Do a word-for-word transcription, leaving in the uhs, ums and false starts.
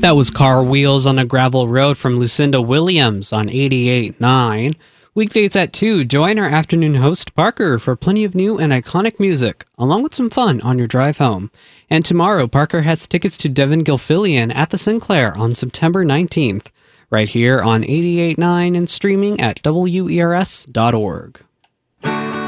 That was Car Wheels on a Gravel Road from Lucinda Williams on eighty-eight point nine. Weekdays at two, join our afternoon host Parker for plenty of new and iconic music, along with some fun on your drive home. And tomorrow, Parker has tickets to Devin Gilfillian at the Sinclair on September nineteenth, right here on eighty-eight point nine and streaming at W E R S dot org.